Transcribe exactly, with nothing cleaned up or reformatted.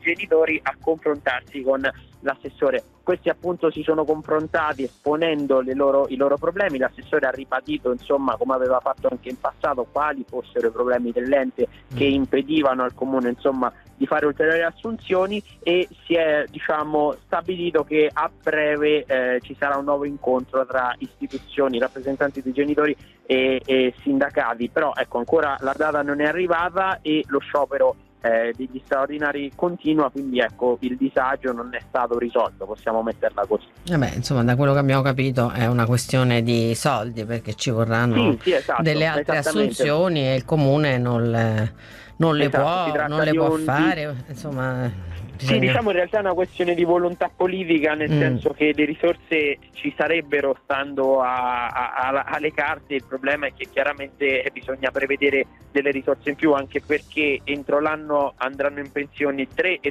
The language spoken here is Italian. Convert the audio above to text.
genitori a confrontarsi con l'assessore. Questi appunto si sono confrontati esponendo le loro, i loro problemi. L'assessore ha ribadito, insomma, come aveva fatto anche in passato, quali fossero i problemi dell'ente che impedivano al comune, insomma, di fare ulteriori assunzioni, e si è, diciamo, stabilito che a breve eh, ci sarà un nuovo incontro tra istituzioni, rappresentanti dei genitori e, e sindacati. Però ecco, ancora la data non è arrivata e lo sciopero Eh, degli straordinari continua, quindi ecco, il disagio non è stato risolto, possiamo metterla così. Eh beh, insomma, da quello che abbiamo capito è una questione di soldi, perché ci vorranno Sì, sì, esatto, delle altre assunzioni e il comune non le, non le esatto, può, non le di può un, fare, insomma. Sì, diciamo in realtà è una questione di volontà politica, nel Mm. senso che le risorse ci sarebbero stando a, a, a, alle carte. Il problema è che chiaramente bisogna prevedere delle risorse in più, anche perché entro l'anno andranno in pensione tre e